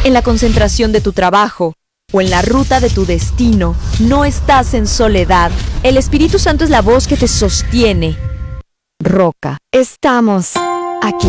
en la concentración de tu trabajo o en la ruta de tu destino, no estás en soledad. El Espíritu Santo es la voz que te sostiene. Roca, estamos aquí.